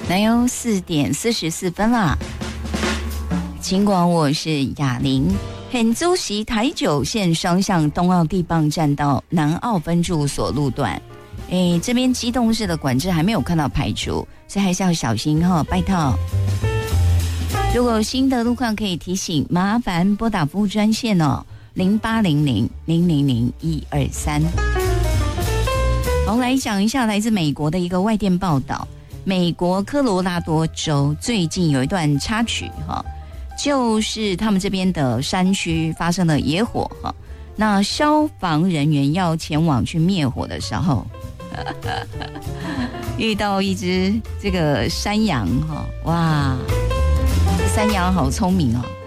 来哟，4点44分啦。尽管我是雅玲，很出席台九线双向东澳地磅站到南澳分驻所路段，这边机动式的管制还没有看到排除，所以还是要小心哈，拜托。如果有新的路况可以提醒，麻烦拨打服务专线哦，0800-000-123。好，来讲一下来自美国的一个外电报道。美国科罗拉多州最近有一段插曲哈，就是他们这边的山区发生了野火哈，那消防人员要前往去灭火的时候，遇到一只这个山羊哈，哇，山羊好聪明哦。